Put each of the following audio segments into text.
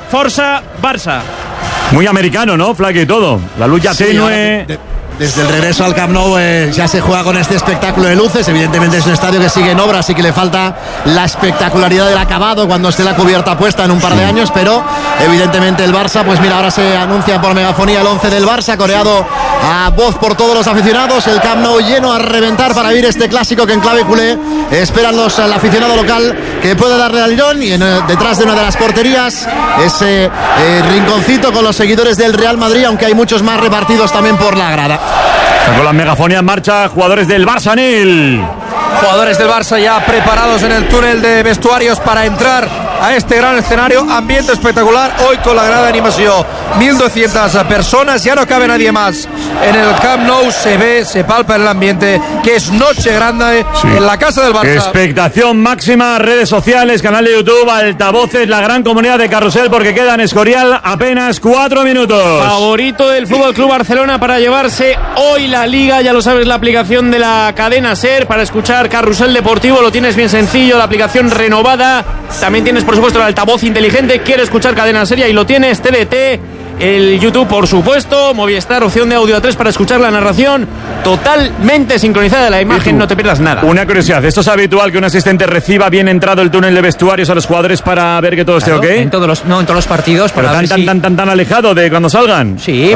Força Barça. Muy americano, ¿no, Flaky? Todo. La luz ya tenue. Desde el regreso al Camp Nou ya se juega con este espectáculo de luces. Evidentemente es un estadio que sigue en obra, así que le falta la espectacularidad del acabado cuando esté la cubierta puesta en un par de años, pero evidentemente el Barça, pues mira, ahora se anuncia por megafonía el 11 del Barça, coreado a voz por todos los aficionados. El Camp Nou lleno a reventar para vivir este clásico que en clave culé esperan al aficionado local que puede darle al lirón, y detrás de una de las porterías ese rinconcito con los seguidores del Real Madrid, aunque hay muchos más repartidos también por la grada. Con la megafonía en marcha, jugadores del Barça, Nil. Jugadores del Barça ya preparados en el túnel de vestuarios para entrar a este gran escenario. Ambiente espectacular hoy con la grada de animación. 1.200 personas, ya no cabe nadie más en el Camp Nou. Se ve, se palpa en el ambiente que es noche grande en la casa del Barça. Expectación máxima, redes sociales, canal de YouTube, altavoces, la gran comunidad de Carrusel, porque queda en Escorial apenas 4 minutos. Favorito del Fútbol Club Barcelona para llevarse hoy la Liga. Ya lo sabes, la aplicación de la cadena SER para escuchar Carrusel Deportivo lo tienes bien sencillo, la aplicación renovada. También tienes, por supuesto, el altavoz inteligente. Quiere escuchar cadena SER y lo tienes. TDT, el YouTube, por supuesto, Movistar, opción de audio 3 para escuchar la narración totalmente sincronizada de la imagen. No te pierdas nada. Una curiosidad, ¿esto es habitual que un asistente reciba bien entrado el túnel de vestuarios a los jugadores para ver que todo esté ok? En todos los partidos. Pero tan alejado de cuando salgan. Sí,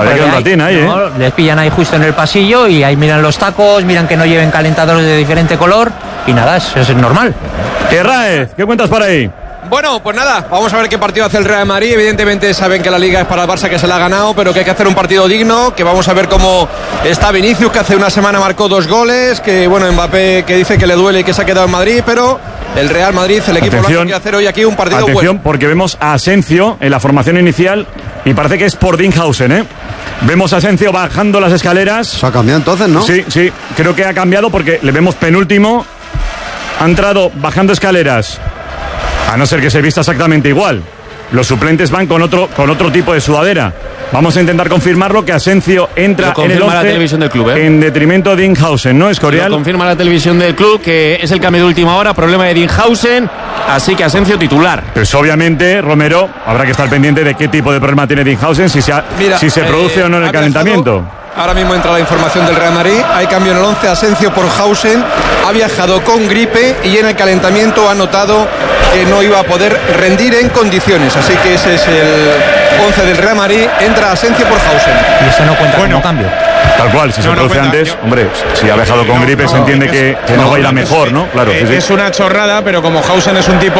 les pillan ahí justo en el pasillo y ahí miran los tacos, miran que no lleven calentadores de diferente color y nada, eso es normal. Raez, ¿qué cuentas por ahí? Bueno, pues nada, vamos a ver qué partido hace el Real Madrid. Evidentemente saben que la Liga es para el Barça, que se la ha ganado, pero que hay que hacer un partido digno, que vamos a ver cómo está Vinicius, que hace una semana marcó 2 goles, que bueno, Mbappé que dice que le duele y que se ha quedado en Madrid, pero el Real Madrid, el equipo blanco, quiere hacer hoy aquí un partido bueno. Porque vemos a Asensio en la formación inicial y parece que es por Dinghausen, ¿eh? Vemos a Asensio bajando las escaleras. Se ha cambiado entonces, ¿no? Sí, creo que ha cambiado porque le vemos penúltimo. Ha entrado bajando escaleras. A no ser que se vista exactamente igual. Los suplentes van con otro tipo de sudadera. Vamos a intentar confirmarlo, que Asensio entra en el 11 la televisión del club, en detrimento de Dinghausen, ¿no, Escorial? Lo confirma la televisión del club, que es el cambio de última hora, problema de Dinghausen, así que Asensio titular. Pues obviamente, Romero, habrá que estar pendiente de qué tipo de problema tiene Dinghausen, si se produce o no en el calentamiento. Ahora mismo entra la información del Real Madrid. Hay cambio en el 11, Asensio por Hausen. Ha viajado con gripe y en el calentamiento ha notado que no iba a poder rendir en condiciones. Así que ese es el 11 del Real Madrid. Entra Asensio por Hausen. Y eso no cuenta como cambio. Tal cual, si se produce antes, hombre, si ha viajado con gripe se entiende que no va a ir a mejor, ¿no? Claro. Es una chorrada, pero como Hausen es un tipo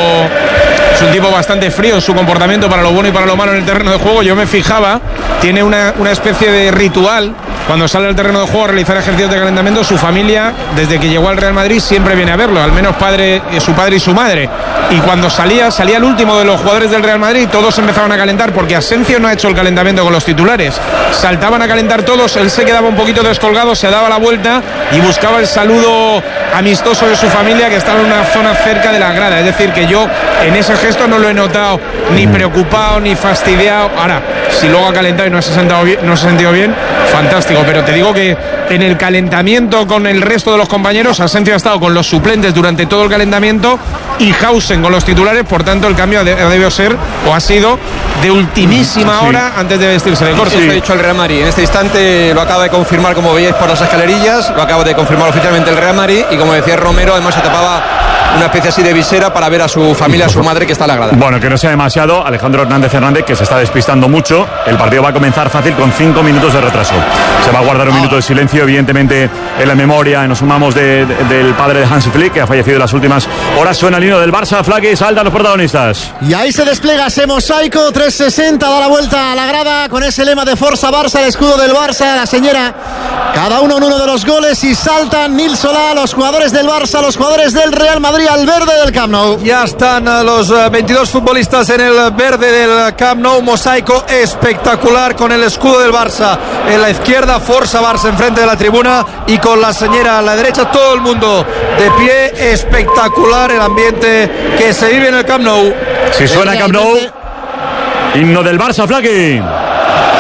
bastante frío en su comportamiento para lo bueno y para lo malo en el terreno de juego, yo me fijaba, tiene una especie de ritual cuando sale al terreno de juego a realizar ejercicios de calentamiento. Su familia, desde que llegó al Real Madrid, siempre viene a verlo, al menos su padre y su madre, y cuando salía el último de los jugadores del Real Madrid, todos empezaban a calentar, porque Asensio no ha hecho el calentamiento con los titulares, saltaban a calentar todos, él se quedaba un poquito descolgado, se daba la vuelta y buscaba el saludo amistoso de su familia, que estaba en una zona cerca de la grada. Es decir, que yo en ese gesto no lo he notado ni preocupado ni fastidiado. Ahora, si luego ha calentado y no se ha sentido bien, fantástico, pero te digo que en el calentamiento con el resto de los compañeros, Asensio ha estado con los suplentes durante todo el calentamiento y Hausen con los titulares. Por tanto, el cambio debió ser o ha sido de ultimísima hora antes de vestirse de corto. Eso ha dicho el Real Madrid. En este instante lo acaba de confirmar, como veíais por las escalerillas, lo acaba de confirmar oficialmente el Real Madrid, y como decía Romero, además se tapaba una especie así de visera para ver a su familia, a su madre, que está en la grada. Bueno, que no sea demasiado. Alejandro Hernández, que se está despistando mucho. El partido va a comenzar fácil con 5 minutos de retraso. Se va a guardar un minuto de silencio, evidentemente, en la memoria. Nos sumamos del padre de Hansi Flick, que ha fallecido en las últimas horas. Suena el himno del Barça, Flaky, saltan los protagonistas. Y ahí se despliega ese mosaico 360, da la vuelta a la grada con ese lema de Força Barça, el escudo del Barça, la señora, cada uno en uno de los goles, y saltan Nil Solà, los jugadores del Barça, los jugadores del Real Madrid al verde del Camp Nou. Ya están los 22 futbolistas en el verde del Camp Nou, mosaico espectacular con el escudo del Barça en la izquierda, Força Barça enfrente de la tribuna, y con la señora a la derecha, todo el mundo de pie. Espectacular el ambiente que se vive en el Camp Nou. Si suena Camp Nou, himno del Barça, Flaky.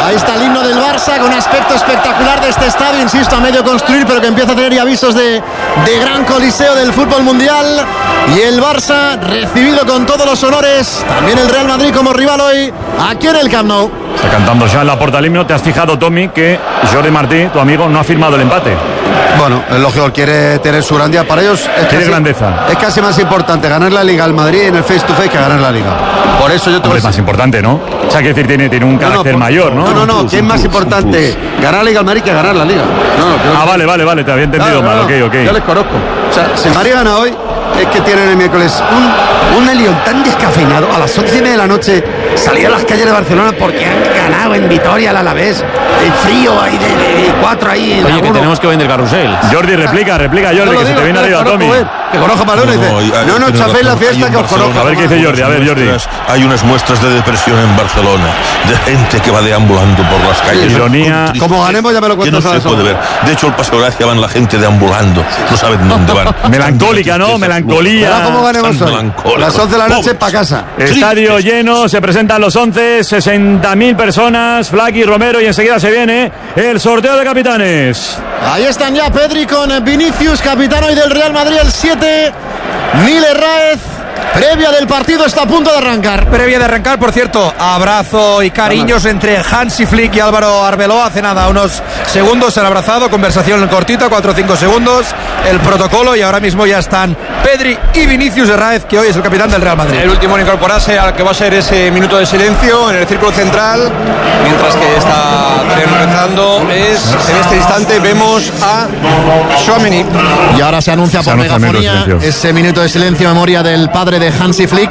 Ahí está el himno del Barça con aspecto espectacular de este estadio, insisto, a medio construir, pero que empieza a tener ya avisos de gran coliseo del fútbol mundial. Y el Barça recibido con todos los honores, también el Real Madrid como rival hoy aquí en el Camp Nou. Está cantando ya en la puerta el himno. ¿Te has fijado, Tommy, que Jordi Martí, tu amigo, no ha firmado el empate? Bueno, es lógico, quiere tener su gran día. Para ellos quiere grandeza. Es casi más importante ganar la Liga al Madrid en el face to face que ganar la Liga. Por eso yo te es más importante, ¿no? O sea, que decir, tiene un carácter mayor, ¿no? No, que es más importante ganar la Liga al Madrid que ganar la Liga. Vale, te había entendido mal, ok. Yo les conozco. O sea, si el Madrid gana hoy, es que tienen el miércoles un Lyon tan descafeinado. A las 11:30 de la noche salir a las calles de Barcelona porque han ganado en Vitoria al Alavés. El frío ahí de 4 ahí. Oye, que tenemos que vender carrusel. Jordi, replica, Jordi, que se te viene arriba, Tommy. Que conozco Malone y dice, no chaféis la fiesta que os conozco. A ver qué dice Jordi, Jordi. Hay unas muestras de depresión en Barcelona, de gente que va deambulando por las calles. Ironía. Como ganemos ya me lo cuento. Que no se puede ver. De hecho, el Paseo Gracia van la gente deambulando. No saben dónde van. Melancólica, ¿no? Melancolía. ¿Cómo ganemos hoy? Las 11 de la noche para casa. Estadio lleno, se presentan los 11, 60.000 personas. Flaky, Romero, y enseguida se viene el sorteo de capitanes. Ahí están ya Pedri con Vinicius, capitán hoy del Real Madrid, el 7. Nil Herráez. Previa del partido, está a punto de arrancar. Previa de arrancar, por cierto, abrazo y cariños entre Hansi Flick y Álvaro Arbeloa. Hace nada, unos segundos se han abrazado, conversación cortita, 4 o 5 segundos, el protocolo, y ahora mismo ya están Pedri y Vinicius Herráez, que hoy es el capitán del Real Madrid. El último en incorporarse al que va a ser ese minuto de silencio en el círculo central, mientras que está realizando es, en este instante vemos a Tchouaméni. Y ahora se anuncia por megafonía ese minuto de silencio en memoria del padre de Hansi Flick,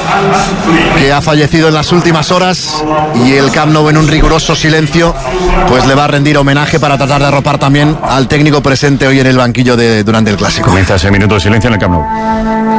que ha fallecido en las últimas horas, y el Camp Nou, en un riguroso silencio, pues le va a rendir homenaje para tratar de arropar también al técnico presente hoy en el banquillo durante el Clásico. Comienza ese minuto de silencio en el Camp Nou.